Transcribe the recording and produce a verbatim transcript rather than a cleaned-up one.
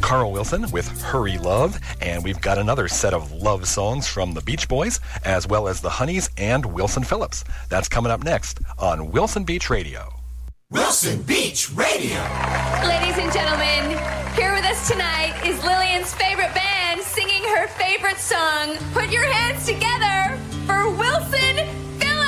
Carl Wilson with Hurry Love, and we've got another set of love songs from the Beach Boys, as well as the Honeys and Wilson Phillips. That's coming up next on Wilson Beach Radio. Wilson Beach Radio. Ladies and gentlemen, here with us tonight is Lillian's favorite band singing her favorite song. Put your hands together